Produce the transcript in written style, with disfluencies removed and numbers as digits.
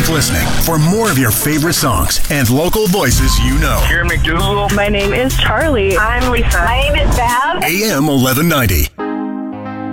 Keep listening for more of your favorite songs and local voices you know. Karen McDougal. My name is Charlie. I'm Lisa. My name is Bev. AM 1190.